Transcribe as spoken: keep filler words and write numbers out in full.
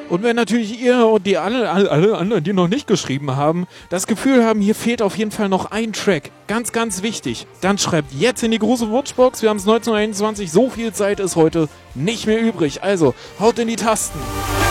Und wenn natürlich ihr und die alle, alle, alle anderen, die noch nicht geschrieben haben, das Gefühl haben, hier fehlt auf jeden Fall noch ein Track, ganz, ganz wichtig, dann schreibt jetzt in die große Wunschbox. Wir haben es neunzehn Uhr einundzwanzig, so viel Zeit ist heute nicht mehr übrig. Also, haut in die Tasten.